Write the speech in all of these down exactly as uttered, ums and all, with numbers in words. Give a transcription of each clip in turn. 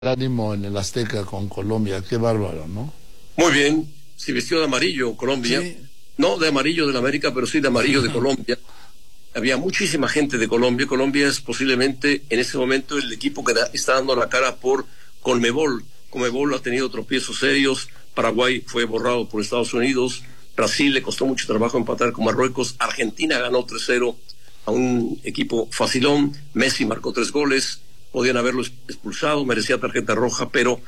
ánimo en el Azteca con Colombia, qué bárbaro, ¿no? Muy bien, se vistió de amarillo Colombia, sí. No de amarillo de la América, pero sí de amarillo de Colombia. Había muchísima gente de Colombia. Colombia es posiblemente en este momento el equipo que da, está dando la cara por Conmebol. Conmebol ha tenido tropiezos serios, Paraguay fue borrado por Estados Unidos, Brasil le costó mucho trabajo empatar con Marruecos, Argentina ganó tres cero a un equipo facilón, Messi marcó tres goles, podían haberlo expulsado, merecía tarjeta roja, pero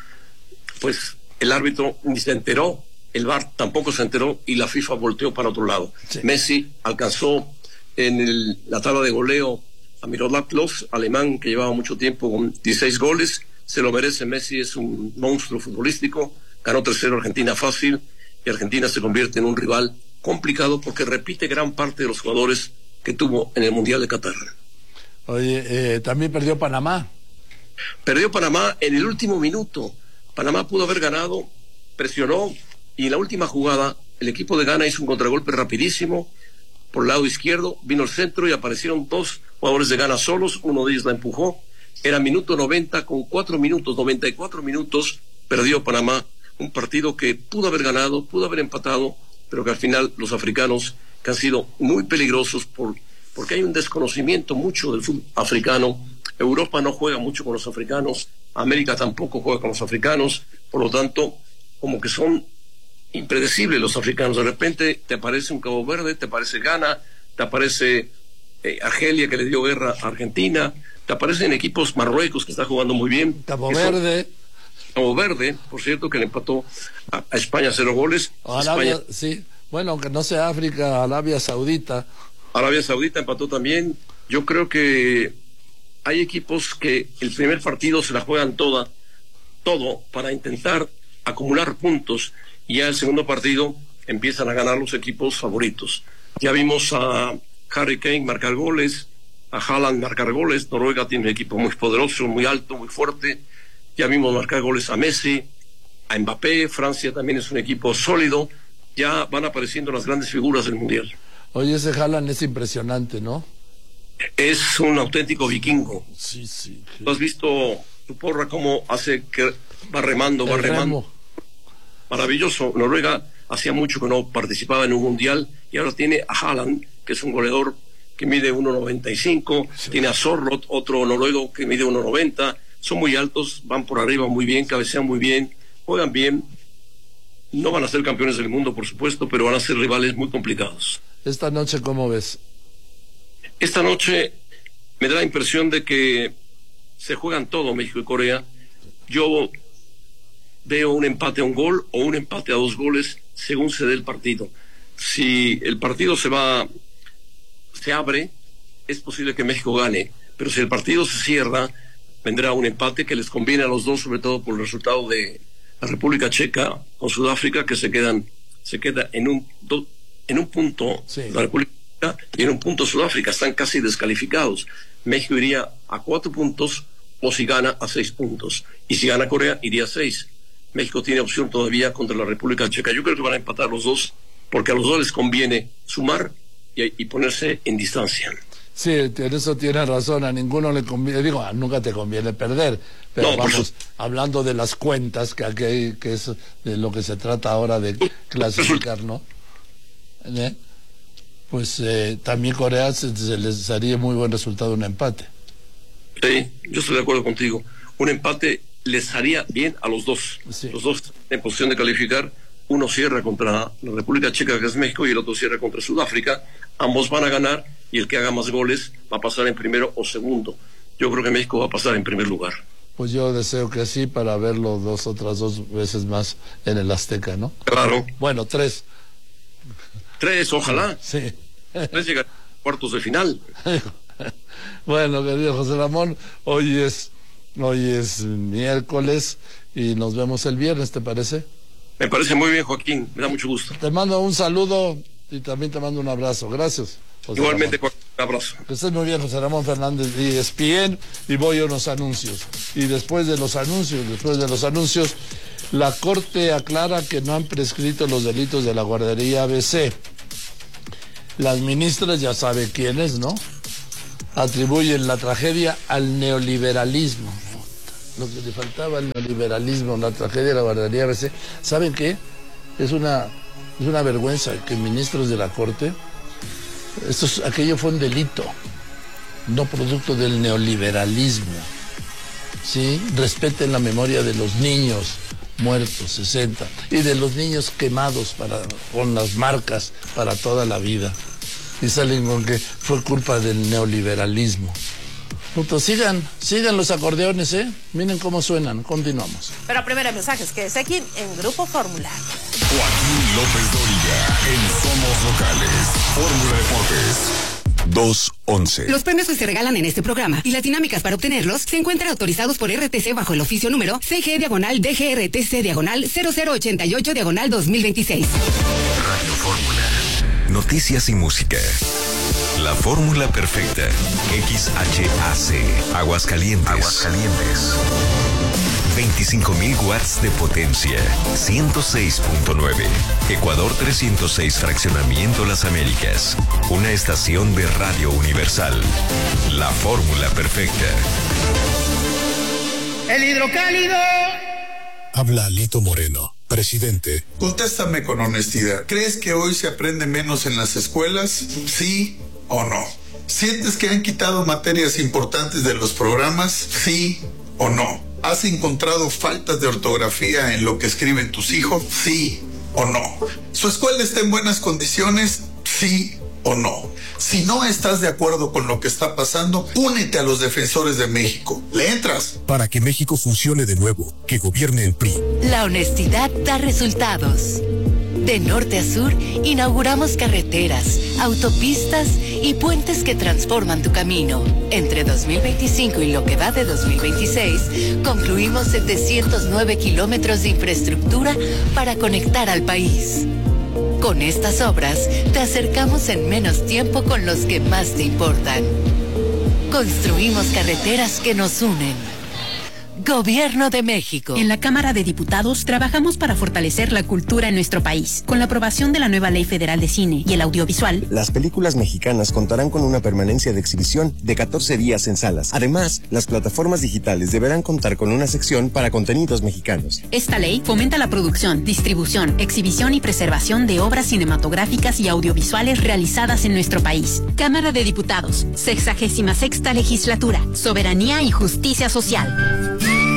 pues el árbitro ni se enteró, el V A R tampoco se enteró y la FIFA volteó para otro lado. Sí. Messi alcanzó en el, la tabla de goleo a Miroslav Klose, alemán que llevaba mucho tiempo con dieciséis goles, se lo merece. Messi es un monstruo futbolístico, ganó tres cero Argentina fácil y Argentina se convierte en un rival complicado porque repite gran parte de los jugadores que tuvo en el Mundial de Qatar. Oye, eh, también perdió Panamá. Perdió Panamá en el último minuto. Panamá pudo haber ganado, presionó y en la última jugada el equipo de Ghana hizo un contragolpe rapidísimo por el lado izquierdo, vino el centro y aparecieron dos jugadores de Ghana solos, uno de ellos la empujó, era minuto noventa, con cuatro minutos, noventa y cuatro minutos, perdió Panamá, un partido que pudo haber ganado, pudo haber empatado, pero que al final los africanos, que han sido muy peligrosos por, porque hay un desconocimiento mucho del fútbol africano, Europa no juega mucho con los africanos, América tampoco juega con los africanos, por lo tanto, como que son impredecibles los africanos. De repente te aparece un Cabo Verde, te aparece Ghana, te aparece eh, Argelia que le dio guerra a Argentina, te aparecen equipos Marruecos que está jugando muy bien. Cabo Verde. Cabo Verde, por cierto, que le empató a, a España cero goles. Arabia, España, sí. Bueno, aunque no sea África, Arabia Saudita. Arabia Saudita empató también. Yo creo que hay equipos que el primer partido se la juegan toda, todo para intentar acumular puntos y ya el segundo partido empiezan a ganar los equipos favoritos. Ya vimos a Harry Kane marcar goles, a Haaland marcar goles. Noruega tiene un equipo muy poderoso, muy alto, muy fuerte. Ya vimos marcar goles a Messi, a Mbappé. Francia también es un equipo sólido. Ya van apareciendo las grandes figuras del Mundial. Oye, ese Haaland es impresionante, ¿no? Es un auténtico vikingo. Sí, sí. ¿Tú has visto tu porra cómo hace que va remando, va El remando? remo. Maravilloso. Noruega hacía mucho que no participaba en un mundial y ahora tiene a Haaland, que es un goleador que mide uno noventa y cinco, sí. Tiene a Sorloth, otro noruego que mide uno noventa, son muy altos, van por arriba muy bien, cabecean muy bien, juegan bien, no van a ser campeones del mundo por supuesto, pero van a ser rivales muy complicados. Esta noche, ¿cómo ves? Esta noche me da la impresión de que se juegan todo México y Corea. Yo veo un empate a un gol o un empate a dos goles según se dé el partido. Si el partido se va, se abre, es posible que México gane, pero si el partido se cierra, vendrá un empate que les conviene a los dos, sobre todo por el resultado de la República Checa con Sudáfrica, que se quedan, se queda en un, do, en un punto, sí. La República Checa y en un punto Sudáfrica, están casi descalificados. México iría a cuatro puntos o si gana a seis puntos, y si gana Corea iría a seis. México tiene opción todavía contra la República Checa. Yo creo que van a empatar los dos, porque a los dos les conviene sumar y, y ponerse en distancia. Sí, en eso tienes razón, a ninguno le conviene, digo, nunca te conviene perder, pero no, vamos, su... hablando de las cuentas, que aquí que es de lo que se trata ahora de clasificar, ¿no? ¿Eh? Pues eh, también Corea se, se les haría muy buen resultado un empate. Sí, yo estoy de acuerdo contigo. Un empate les haría bien a los dos. Sí. Los dos en posición de calificar. Uno cierra contra la República Checa, que es México, y el otro cierra contra Sudáfrica. Ambos van a ganar y el que haga más goles va a pasar en primero o segundo. Yo creo que México va a pasar en primer lugar. Pues yo deseo que sí, para verlo dos otras dos veces más en el Azteca, ¿no? Claro. Bueno, tres. Tres, ojalá. Sí. Tres llegan a cuartos de final. Bueno, querido José Ramón, hoy es, hoy es miércoles y nos vemos el viernes, ¿te parece? Me parece muy bien, Joaquín, me da mucho gusto. Te mando un saludo y también te mando un abrazo. Gracias, José Igualmente, Ramón. Un abrazo. Que estés muy bien, José Ramón Fernández de E S P N, y voy a unos anuncios. Y después de los anuncios, después de los anuncios, la Corte aclara que no han prescrito los delitos de la guardería A B C. Las ministras, ya sabe quiénes, ¿no?, atribuyen la tragedia al neoliberalismo. lo que le faltaba al neoliberalismo, la tragedia de la guardería A B C. ¿Saben qué? Es una, es una vergüenza que ministros de la Corte, esto es, aquello fue un delito, no producto del neoliberalismo. ¿Sí? Respeten la memoria de los niños muertos, sesenta, y de los niños quemados para, con las marcas para toda la vida. Y salen con que fue culpa del neoliberalismo. Pues sigan, sigan los acordeones, ¿eh? Miren cómo suenan, continuamos. Pero primero mensajes, que es aquí en Grupo Fórmula. Joaquín López Dóriga, en Somos Locales, Fórmula Deportes. dos once. Los premios que se regalan en este programa y las dinámicas para obtenerlos se encuentran autorizados por R T C bajo el oficio número C G diagonal D G R T C diagonal cero cero ochenta y ocho diagonal dos mil veintiséis. Radio Fórmula. Noticias y música. La fórmula perfecta. X H A C. Aguascalientes. Aguascalientes. veinticinco mil watts de potencia. ciento seis punto nueve. Ecuador trescientos seis, Fraccionamiento Las Américas. Una estación de Radio Universal. La fórmula perfecta. El hidrocálido. Habla Alito Moreno, presidente. Contéstame con honestidad. ¿Crees que hoy se aprende menos en las escuelas? ¿Sí o no? ¿Sientes que han quitado materias importantes de los programas? ¿Sí o no? ¿Has encontrado faltas de ortografía en lo que escriben tus hijos? ¿Sí o no? ¿Su escuela está en buenas condiciones? ¿Sí o no? Si no estás de acuerdo con lo que está pasando, únete a los defensores de México. ¿Le entras? Para que México funcione de nuevo, que gobierne el P R I. La honestidad da resultados. De norte a sur, inauguramos carreteras, autopistas y puentes que transforman tu camino. Entre dos mil veinticinco y lo que va de dos mil veintiséis, concluimos setecientos nueve kilómetros de infraestructura para conectar al país. Con estas obras, te acercamos en menos tiempo con los que más te importan. Construimos carreteras que nos unen. Gobierno de México. En la Cámara de Diputados trabajamos para fortalecer la cultura en nuestro país. Con la aprobación de la nueva Ley Federal de Cine y el Audiovisual, las películas mexicanas contarán con una permanencia de exhibición de catorce días en salas. Además, las plataformas digitales deberán contar con una sección para contenidos mexicanos. Esta ley fomenta la producción, distribución, exhibición y preservación de obras cinematográficas y audiovisuales realizadas en nuestro país. Cámara de Diputados, sexagésima sexta legislatura, soberanía y justicia social.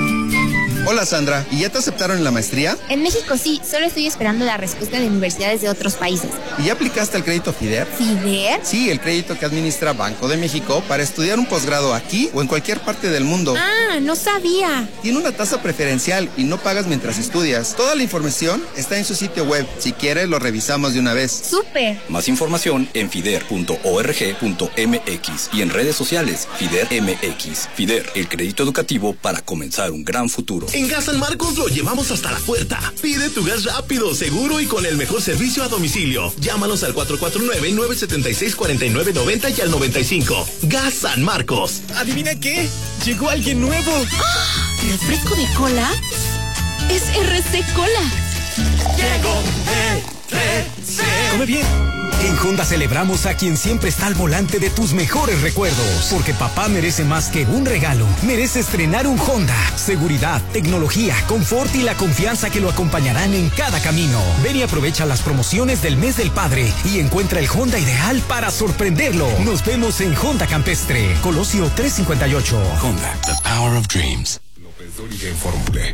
Hola Sandra, ¿y ya te aceptaron en la maestría? En México sí, solo estoy esperando la respuesta de universidades de otros países. ¿Y ya aplicaste al crédito FIDER? ¿FIDER? Sí, el crédito que administra Banco de México para estudiar un posgrado aquí o en cualquier parte del mundo. Ah, no sabía. Tiene una tasa preferencial y no pagas mientras estudias. Toda la información está en su sitio web. Si quieres, lo revisamos de una vez. ¡Súper! Más información en fider punto org punto m x y en redes sociales FIDER M X. FIDER, el crédito educativo para comenzar un gran futuro. En Gas San Marcos lo llevamos hasta la puerta. Pide tu gas rápido, seguro y con el mejor servicio a domicilio. Llámanos al cuatro cuatro nueve, nueve siete seis, cuatro nueve nueve cero y al noventa y cinco. Gas San Marcos. ¿Adivina qué? Llegó alguien nuevo. ¡Ah! ¿Refresco de cola? Es R C Cola. Llegó R C. Come bien. En Honda celebramos a quien siempre está al volante de tus mejores recuerdos. Porque papá merece más que un regalo. Merece estrenar un Honda. Seguridad, tecnología, confort y la confianza que lo acompañarán en cada camino. Ven y aprovecha las promociones del mes del padre y encuentra el Honda ideal para sorprenderlo. Nos vemos en Honda Campestre, Colosio trescientos cincuenta y ocho. Honda, the power of dreams. López Dóriga en Fórmula.